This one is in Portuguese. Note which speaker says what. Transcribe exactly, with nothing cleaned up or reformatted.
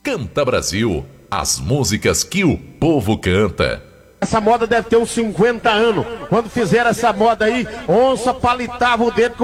Speaker 1: Canta Brasil, as músicas que o povo canta.
Speaker 2: Essa moda deve ter uns cinquenta anos. Quando fizeram essa moda aí, onça palitava o dedo.